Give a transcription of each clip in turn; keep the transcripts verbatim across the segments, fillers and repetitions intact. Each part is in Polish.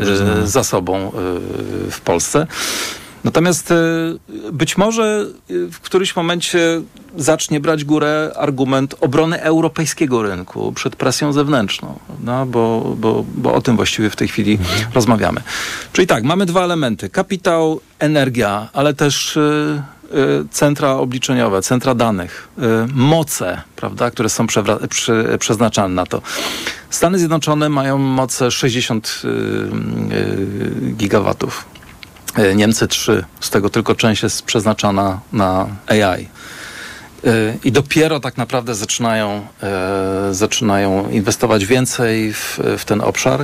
y, za sobą y, w Polsce. Natomiast być może w którymś momencie zacznie brać górę argument obrony europejskiego rynku przed presją zewnętrzną, no, bo, bo, bo o tym właściwie w tej chwili mhm. rozmawiamy. Czyli tak, mamy dwa elementy. Kapitał, energia, ale też y, y, centra obliczeniowe, centra danych, y, moce, prawda, które są przewra- przy, przeznaczane na to. Stany Zjednoczone mają moce sześćdziesiąt y, y, gigawatów. Niemcy trzy, z tego tylko część jest przeznaczona na A I. I dopiero tak naprawdę zaczynają, e, zaczynają inwestować więcej w, w ten obszar. E,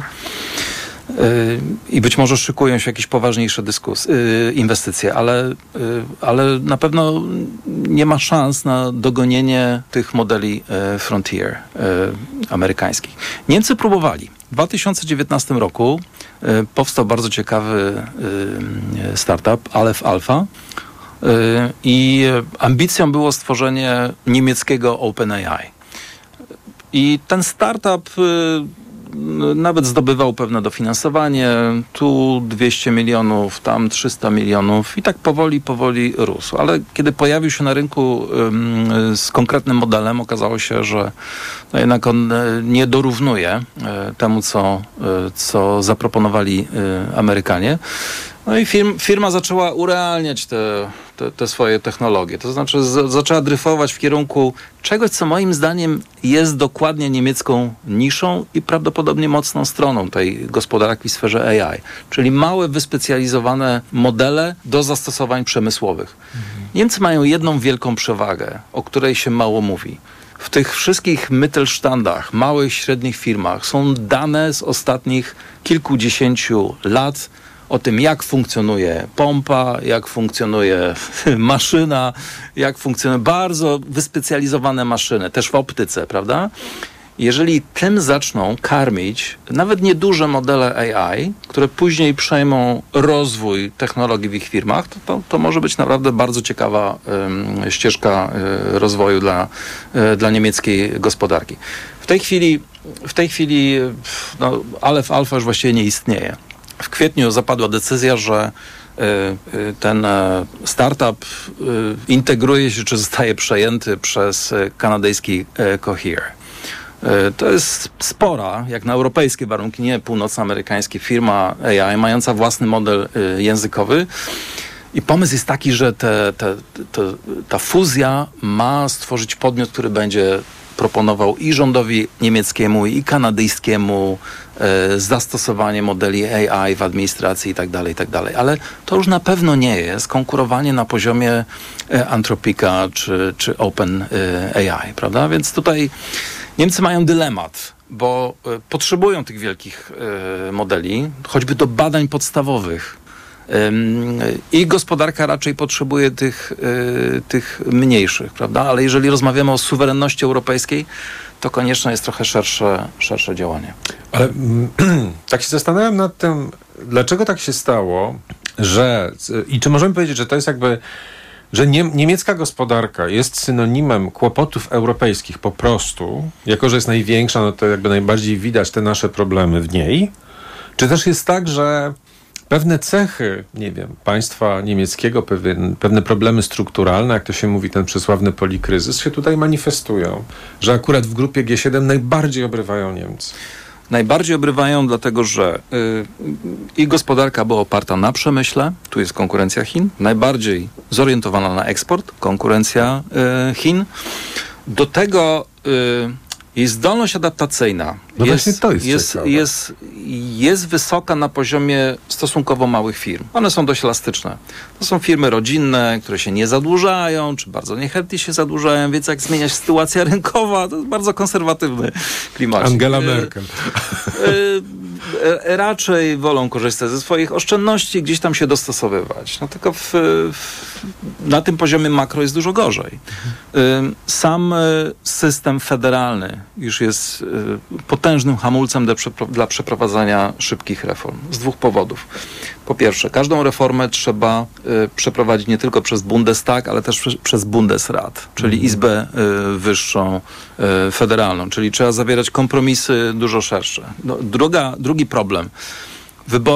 I być może szykują się jakieś poważniejsze dyskus- e, inwestycje, ale, e, ale na pewno nie ma szans na dogonienie tych modeli e, Frontier e, amerykańskich. Niemcy próbowali. W dwa tysiące dziewiętnastym roku y, powstał bardzo ciekawy y, startup, Aleph Alpha, y, i ambicją było stworzenie niemieckiego OpenAI. I ten startup y, nawet zdobywał pewne dofinansowanie, tu dwieście milionów, tam trzysta milionów i tak powoli, powoli rósł. Ale kiedy pojawił się na rynku y, z konkretnym modelem, okazało się, że no jednak on y, nie dorównuje y, temu, co, y, co zaproponowali y, Amerykanie. No i firm, firma zaczęła urealniać te, te, te swoje technologie. To znaczy z, zaczęła dryfować w kierunku czegoś, co moim zdaniem jest dokładnie niemiecką niszą i prawdopodobnie mocną stroną tej gospodarki w sferze A I. Czyli małe, wyspecjalizowane modele do zastosowań przemysłowych. Mhm. Niemcy mają jedną wielką przewagę, o której się mało mówi. W tych wszystkich Mittelstandach, małych, średnich firmach są dane z ostatnich kilkudziesięciu lat o tym, jak funkcjonuje pompa, jak funkcjonuje maszyna, jak funkcjonują bardzo wyspecjalizowane maszyny, też w optyce, prawda? Jeżeli tym zaczną karmić nawet nieduże modele A I, które później przejmą rozwój technologii w ich firmach, to, to, to może być naprawdę bardzo ciekawa um, ścieżka um, rozwoju dla, um, dla niemieckiej gospodarki. W tej chwili, w tej chwili no, Aleph Alpha już właściwie nie istnieje. W kwietniu zapadła decyzja, że y, y, ten y, startup y, integruje się, czy zostaje przejęty przez y, kanadyjski y, Cohere. Y, to jest spora, jak na europejskie warunki, nie północnoamerykańskie, firma A I mająca własny model y, językowy. I pomysł jest taki, że te, te, te, ta fuzja ma stworzyć podmiot, który będzie proponował i rządowi niemieckiemu, i kanadyjskiemu e, zastosowanie modeli A I w administracji i tak dalej, i tak dalej. Ale to już na pewno nie jest konkurowanie na poziomie e, Anthropica czy, czy Open e, A I, prawda? Więc tutaj Niemcy mają dylemat, bo e, potrzebują tych wielkich e, modeli, choćby do badań podstawowych. I gospodarka raczej potrzebuje tych, y, tych mniejszych, prawda? Ale jeżeli rozmawiamy o suwerenności europejskiej, to konieczne jest trochę szersze, szersze działanie. Ale mm, tak się zastanawiam nad tym, dlaczego tak się stało, że i czy możemy powiedzieć, że to jest jakby, że nie, niemiecka gospodarka jest synonimem kłopotów europejskich po prostu, jako że jest największa, no to jakby najbardziej widać te nasze problemy w niej, czy też jest tak, że pewne cechy, nie wiem, państwa niemieckiego, pewien, pewne problemy strukturalne, jak to się mówi, ten przysławny polikryzys, się tutaj manifestują. Że akurat w grupie G siedem najbardziej obrywają Niemcy. Najbardziej obrywają, dlatego że y, ich gospodarka była oparta na przemyśle, tu jest konkurencja Chin, najbardziej zorientowana na eksport, konkurencja y, Chin. Do tego y, jej zdolność adaptacyjna no jest, to jest, jest, jest, jest wysoka na poziomie stosunkowo małych firm. One są dość elastyczne. To są firmy rodzinne, które się nie zadłużają, czy bardzo niechętnie się zadłużają, więc jak zmienia się sytuacja rynkowa, to jest bardzo konserwatywny klimat. Angela Merkel. E, e, raczej wolą korzystać ze swoich oszczędności, gdzieś tam się dostosowywać. No tylko w, w, na tym poziomie makro jest dużo gorzej. E, sam system federalny już jest e, potężnym hamulcem dla, przepro- dla przeprowadzania szybkich reform. Z dwóch powodów. Po pierwsze, każdą reformę trzeba y, przeprowadzić nie tylko przez Bundestag, ale też przez, przez Bundesrat, czyli Izbę y, Wyższą y, Federalną. Czyli trzeba zawierać kompromisy dużo szersze. No, druga, drugi problem. wybory